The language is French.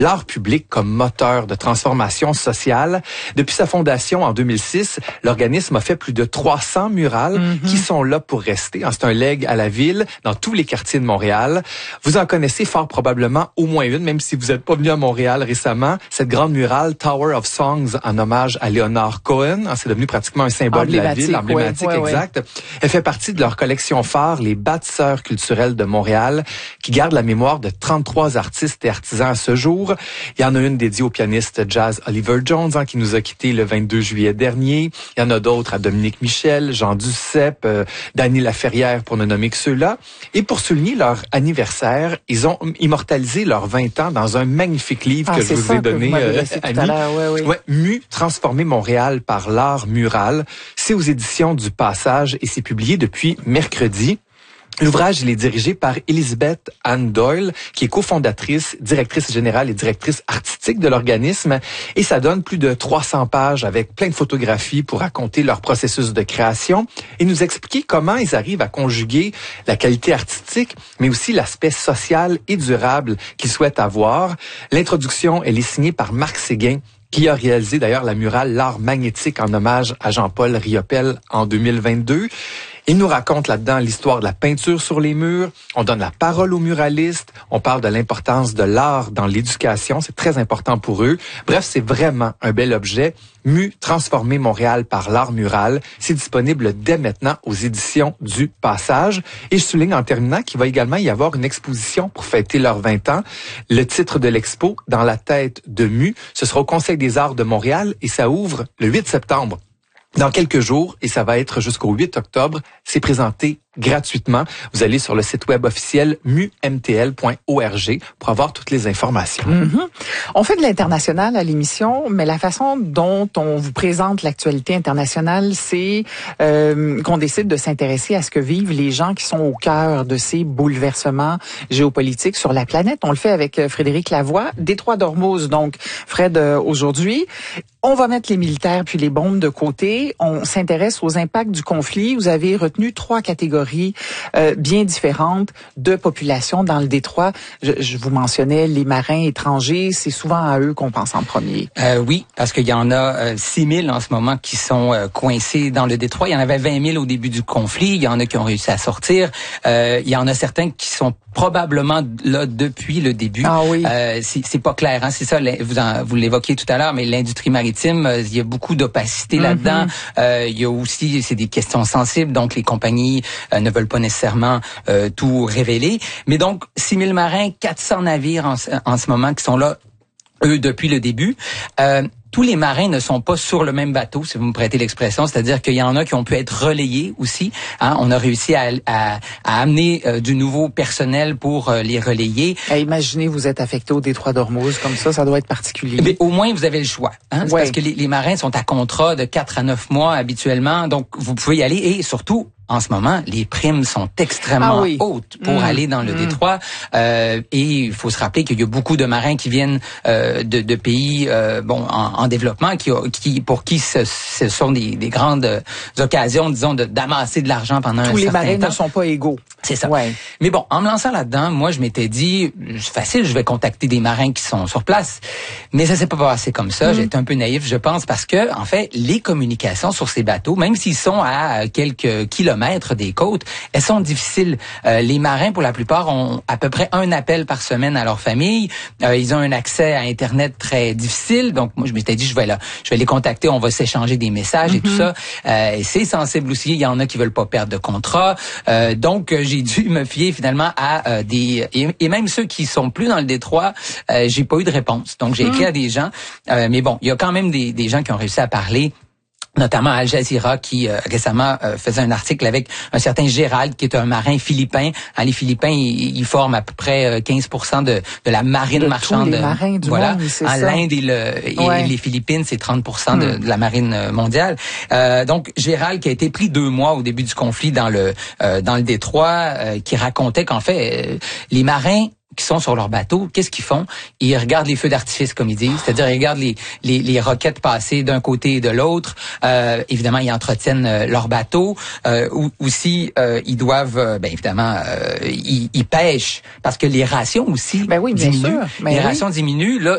l'art public comme moteur de transformation sociale. Depuis sa fondation en 2006, l'organisme a fait plus de 300 murales qui sont là pour rester. C'est un legs à la ville, dans tous les quartiers de Montréal. Vous en connaissez fort probablement au moins une, même si vous n'êtes pas venu à Montréal récemment. Cette grande murale, Tower of Songs, en hommage à Leonard Cohen. C'est devenu pratiquement un symbole de la ville, emblématique, exact. Elle fait partie de leur collection phare, les bâtisseurs culturels de Montréal, qui gardent la mémoire de 33 artistes et artisans à ce jour. Il y en a une dédiée au pianiste jazz Oliver Jones, qui nous a quittés le 22 juillet dernier. Il y en a d'autres à Dominique Michel, Jean Duceppe, Dany Laferrière, pour ne nommer que ceux-là. Et pour souligner leur anniversaire, ils ont immortalisé leurs 20 ans dans un magnifique livre que je vous ai donné, Annie. Mu, transformer Montréal par l'art mural. C'est aux éditions du Passage et c'est publié depuis mercredi. L'ouvrage, il est dirigé par Elizabeth Ann Doyle, qui est cofondatrice, directrice générale et directrice artistique de l'organisme. Et ça donne plus de 300 pages avec plein de photographies pour raconter leur processus de création et nous expliquer comment ils arrivent à conjuguer la qualité artistique, mais aussi l'aspect social et durable qu'ils souhaitent avoir. L'introduction, elle est signée par Marc Séguin, qui a réalisé d'ailleurs la murale L'art magnétique en hommage à Jean-Paul Riopelle en 2022. Il nous raconte là-dedans l'histoire de la peinture sur les murs. On donne la parole aux muralistes. On parle de l'importance de l'art dans l'éducation. C'est très important pour eux. Bref, c'est vraiment un bel objet. Mu, transformer Montréal par l'art mural. C'est disponible dès maintenant aux éditions du Passage. Et je souligne en terminant qu'il va également y avoir une exposition pour fêter leurs 20 ans. Le titre de l'expo, Dans la tête de Mu, ce sera au Conseil des arts de Montréal et ça ouvre le 8 septembre. Dans quelques jours, et ça va être jusqu'au 8 octobre, c'est présenté gratuitement. Vous allez sur le site web officiel mumtl.org pour avoir toutes les informations. On fait de l'international à l'émission, mais la façon dont on vous présente l'actualité internationale, c'est qu'on décide de s'intéresser à ce que vivent les gens qui sont au cœur de ces bouleversements géopolitiques sur la planète. On le fait avec Frédéric Lavoie, Détroit d'Ormuz. Donc, Fred, aujourd'hui, on va mettre les militaires puis les bombes de côté. On s'intéresse aux impacts du conflit. Vous avez retenu 3 catégories bien différentes de population dans le Détroit. Je vous mentionnais les marins étrangers. C'est souvent à eux qu'on pense en premier. Oui, parce qu'il y en a 6 000 en ce moment qui sont coincés dans le Détroit. Il y en avait 20 000 au début du conflit. Il y en a qui ont réussi à sortir. Il y en a certains qui sont probablement là depuis le début. Ah oui. C'est pas clair, hein. C'est ça, vous l'évoquiez tout à l'heure, mais l'industrie maritime, il y a beaucoup d'opacité là-dedans. Il y a aussi, c'est des questions sensibles, donc les compagnies ne veulent pas nécessairement tout révéler. Mais donc, 6 000 marins, 400 navires en ce moment qui sont là, eux, depuis le début. Tous les marins ne sont pas sur le même bateau, si vous me prêtez l'expression, c'est-à-dire qu'il y en a qui ont pu être relayés aussi. Hein? On a réussi à amener du nouveau personnel pour les relayer. Imaginez, vous êtes affecté au Détroit d'Ormuz, comme ça doit être particulier. Mais au moins, vous avez le choix. Hein? C'est parce que les marins sont à contrat de 4 à 9 mois habituellement, donc vous pouvez y aller et surtout, en ce moment, les primes sont extrêmement hautes pour aller dans le Détroit. Et il faut se rappeler qu'il y a beaucoup de marins qui viennent de pays en développement, pour qui ce sont des grandes occasions, disons, d'amasser de l'argent pendant un certain temps. Tous les marins ne sont pas égaux. C'est ça. Ouais. Mais bon, en me lançant là-dedans, moi, je m'étais dit, c'est facile, je vais contacter des marins qui sont sur place. Mais ça s'est pas passé comme ça. J'ai été un peu naïf, je pense, parce que, en fait, les communications sur ces bateaux, même s'ils sont à quelques kilomètres des côtes, elles sont difficiles. Les marins, pour la plupart, ont à peu près un appel par semaine à leur famille. Ils ont un accès à Internet très difficile. Donc, moi, je m'étais dit, je vais les contacter, on va s'échanger des messages et tout ça. Et c'est sensible aussi. Il y en a qui veulent pas perdre de contrat. Donc, j'ai dû me fier finalement à et même ceux qui sont plus dans le Détroit, j'ai pas eu de réponse. Donc, j'ai écrit à des gens. Mais bon, il y a quand même des gens qui ont réussi à parler. Notamment Al Jazeera qui récemment faisait un article avec un certain Gérald qui est un marin philippin. Les Philippins, ils forment à peu près 15% de la marine marchande. Tous les marins du monde, c'est ça. L'Inde et les Philippines, c'est 30% de la marine mondiale. Donc Gérald qui a été pris 2 mois au début du conflit dans le Détroit, qui racontait qu'en fait les marins qui sont sur leur bateau, qu'est-ce qu'ils font? Ils regardent les feux d'artifice, comme ils disent, c'est-à-dire ils regardent les roquettes passer d'un côté et de l'autre. Évidemment, ils entretiennent leur bateau. Aussi, ils doivent, ils pêchent parce que les rations aussi diminuent. Les rations diminuent. Là,